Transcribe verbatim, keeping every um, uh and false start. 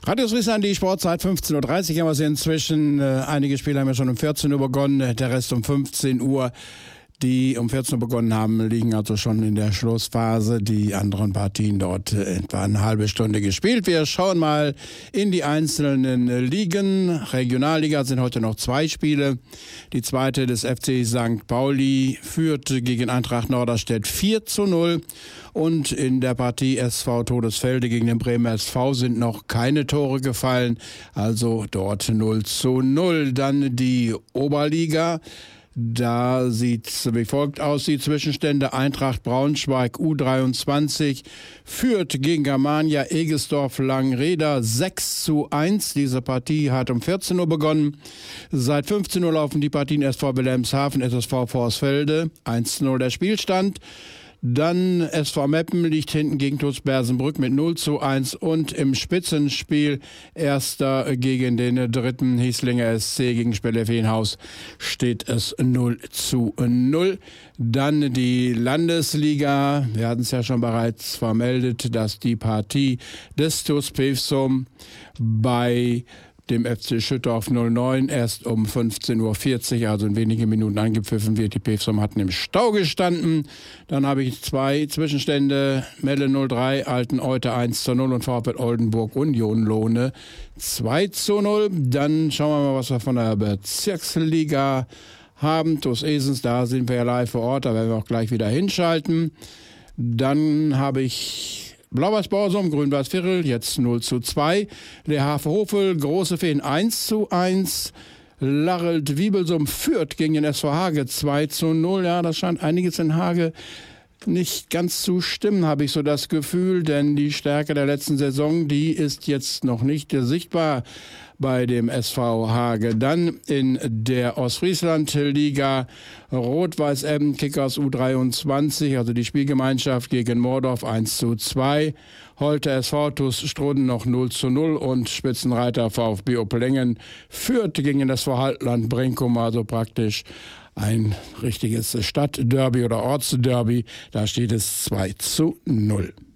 Radio Friesland, die Sportzeit fünfzehn Uhr dreißig haben wir sie inzwischen. Äh, einige Spiele haben ja schon um vierzehn Uhr begonnen, der Rest um fünfzehn Uhr. Die um vierzehn Uhr begonnen haben, liegen also schon in der Schlussphase. Die anderen Partien dort äh, etwa eine halbe Stunde gespielt. Wir schauen mal in die einzelnen Ligen. Regionalliga sind heute noch zwei Spiele. Die zweite des F C Sankt Pauli führt gegen Eintracht Norderstedt vier zu null. Und in der Partie S V Todesfelde gegen den Bremer S V sind noch keine Tore gefallen. Also dort null zu null. Dann die Oberliga. Da sieht es wie folgt aus, die Zwischenstände: Eintracht Braunschweig U dreiundzwanzig führt gegen Germania Egesdorf-Langreda sechs zu eins. Diese Partie hat um vierzehn Uhr begonnen. Seit fünfzehn Uhr laufen die Partien S V Wilhelmshaven, S S V Vorsfelde, eins zu null der Spielstand. Dann S V Meppen liegt hinten gegen T uS Bersenbrück mit null zu eins und im Spitzenspiel Erster gegen den dritten Hieslinger S C gegen Spelle Feenhaus steht es null zu null. Dann die Landesliga. Wir hatten es ja schon bereits vermeldet, dass die Partie des T uS Pevsum bei dem F C Schüttorf null neun erst um fünfzehn Uhr vierzig, also in wenigen Minuten angepfiffen wird. Die Pevsum hatten im Stau gestanden. Dann habe ich zwei Zwischenstände: Melle null drei, Alteneute eins zu null und VfL Oldenburg Union Lohne zwei zu null. Dann schauen wir mal, was wir von der Bezirksliga haben. T uS Esens, da sind wir ja live vor Ort, da werden wir auch gleich wieder hinschalten. Dann habe ich Blau-Weiß Borsum, Grün-Weiß Virrel, jetzt null zu zwei. Der Hafe Hofel, Große Feen eins zu eins. Larrelt Wiebelsum führt gegen den S V Hage zwei zu null. Ja, das scheint einiges in Hage nicht ganz zu stimmen, habe ich so das Gefühl, denn die Stärke der letzten Saison, die ist jetzt noch nicht sichtbar bei dem S V Hage. Dann in der Ostfriesland-Liga Rot-Weiß Emden Kickers U dreiundzwanzig, also die Spielgemeinschaft gegen Mordorf eins zu zwei. Holte S V T uS Stroden noch null zu null und Spitzenreiter VfB Oppelängen führt gegen das Haltland Brinkum, also praktisch ein richtiges Stadtderby oder Ortsderby. Da steht es zwei zu null.